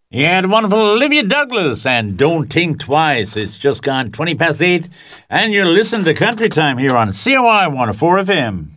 Yeah, the wonderful Olivia Douglas and Don't Think Twice. It's just gone 8:20, and you're listening to Country Time here on COI 104 FM.